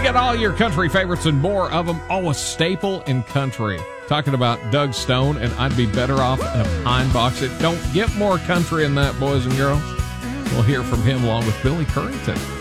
We got all your country favorites and more of them. Oh, a staple in country. Talking about Doug Stone and I'd Be Better Off in a Pine Box. It don't get more country than that, boys and girls. We'll hear from him along with Billy Currington.